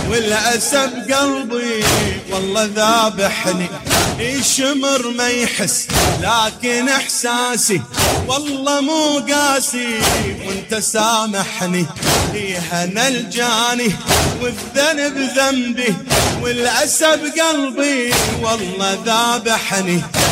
والأسى بقلبي والله ذابحني. يشمر ما يحس لكن إحساسي والله مو قاسي، وانت سامحني. هنا الجاني والذنب ذنبي، والأسى بقلبي والله ذابحني.